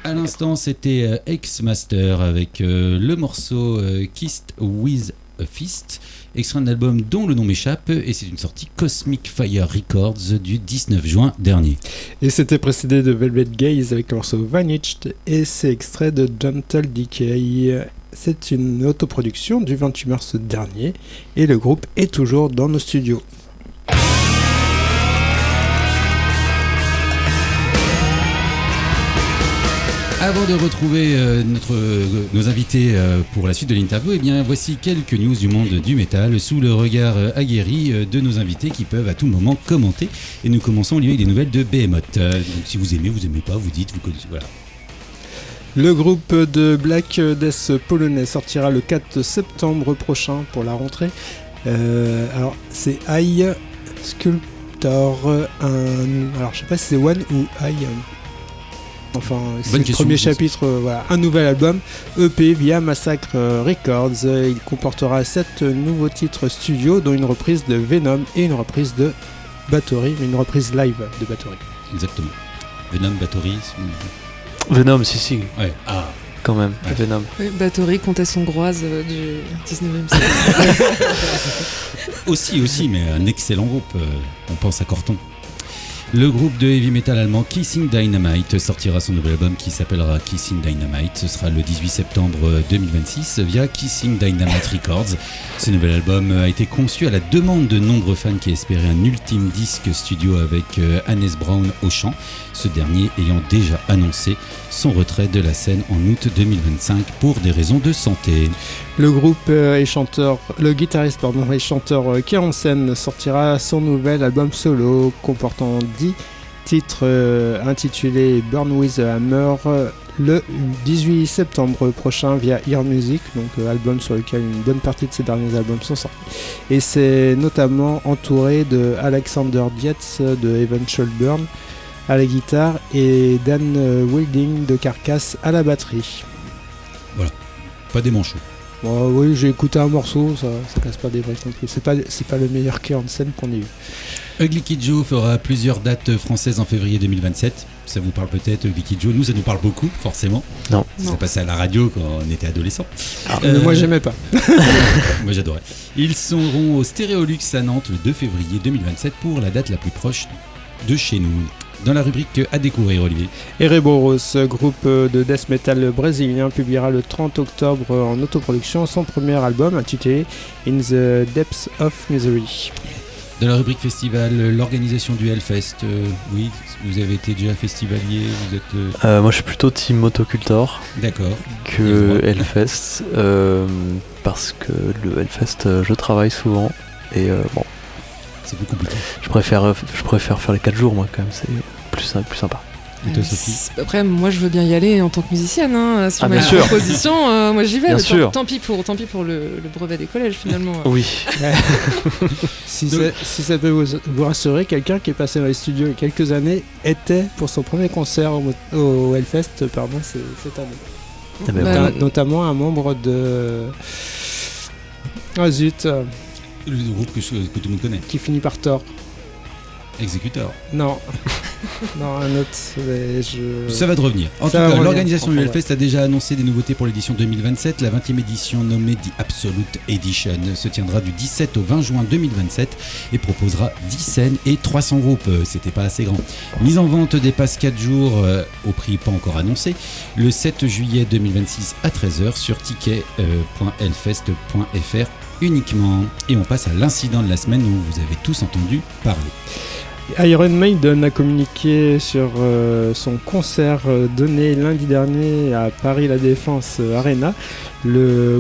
À l'instant, c'était X-Master avec le morceau Kissed with a Fist, extrait d'un album dont le nom m'échappe, et c'est une sortie Cosmic Fire Records du 19 juin dernier. Et c'était précédé de Velvet Gaze avec le morceau Vanished, et c'est extrait de Gentle Decay. C'est une autoproduction du 28 mars dernier, et le groupe est toujours dans nos studios. Avant de retrouver nos invités pour la suite de l'interview, eh bien, voici quelques news du monde du métal sous le regard aguerri de nos invités qui peuvent à tout moment commenter. Et nous commençons avec des nouvelles de Behemoth. Donc, si vous aimez pas, vous dites, vous connaissez. Voilà. Le groupe de Black Death polonais sortira le 4 septembre prochain pour la rentrée. Alors, c'est Eye Sculptor. Alors, je sais pas si c'est One ou Eye. Enfin, c'est le premier chapitre, voilà, un nouvel album, EP via Massacre Records. Il comportera 7 nouveaux titres studio, dont une reprise de Venom et une reprise de Bathory, une reprise live de Bathory. Exactement. Venom, Bathory. Venom, si. Ouais. Ah. Quand même, ouais. Venom. Oui, Bathory, comtesse hongroise du 19e siècle. aussi, mais un excellent groupe. On pense à Corton. Le groupe de heavy metal allemand Kissing Dynamite sortira son nouvel album qui s'appellera Kissing Dynamite. Ce sera le 18 septembre 2026 via Kissing Dynamite Records. Ce nouvel album a été conçu à la demande de nombreux fans qui espéraient un ultime disque studio avec Hannes Brown au chant, ce dernier ayant déjà annoncé son retrait de la scène en août 2025 pour des raisons de santé. Le groupe le guitariste et chanteur Kieransen sortira son nouvel album solo comportant 10 titres intitulé Burn with a Hammer le 18 septembre prochain via Ear Music, donc album sur lequel une bonne partie de ses derniers albums sont sortis. Et c'est notamment entouré de Alexander Dietz de Eventual Burn à la guitare et Dan Wilding de Carcass à la batterie. Voilà, pas des manchots. Bon, oui, j'ai écouté un morceau, ça casse pas des briques non plus. C'est pas le meilleur Kieransen qu'on ait eu. Ugly Kid Joe fera plusieurs dates françaises en février 2027. Ça vous parle peut-être, Ugly Kid Joe. Nous, ça nous parle beaucoup, forcément. Non. Ça passait à la radio quand on était adolescent. Mais moi, j'aimais pas. Moi, j'adorais. Ils seront au Stéréolux à Nantes le 2 février 2027 pour la date la plus proche de chez nous. Dans la rubrique à découvrir, Olivier. Erebos, groupe de death metal brésilien, publiera le 30 octobre en autoproduction son premier album intitulé In the Depths of Misery. Dans la rubrique festival, l'organisation du Hellfest, oui, vous avez été déjà festivalier, vous êtes... Moi je suis plutôt team Motocultor. D'accord. Que Hellfest, parce que le Hellfest, je travaille souvent, et bon... C'est plus compliqué. Je préfère faire les 4 jours, moi, quand même, c'est plus sympa. Et toi, Sophie ? Après, moi, je veux bien y aller en tant que musicienne. Sur ma proposition, moi, j'y vais. Bien sûr. Tant pis pour le brevet des collèges, finalement. Oui. Si ça peut vous rassurer, quelqu'un qui est passé dans les studios il y a quelques années était pour son premier concert au Hellfest, cette année. Notamment un membre de... Ah zut. Le groupe que tout le monde connaît. Qui finit par Thor. Exécuteur. Non. Non, un autre. Ça va te revenir. En tout cas, l'organisation du Hellfest a déjà annoncé des nouveautés pour l'édition 2027. La 20e édition nommée The Absolute Edition se tiendra du 17 au 20 juin 2027 et proposera 10 scènes et 300 groupes. C'était pas assez grand. Mise en vente des passes 4 jours au prix pas encore annoncé le 7 juillet 2026 à 13h sur ticket.hellfest.fr uniquement. Et on passe à l'incident de la semaine où vous avez tous entendu parler. Iron Maiden a communiqué sur son concert donné lundi dernier à Paris La Défense Arena. Le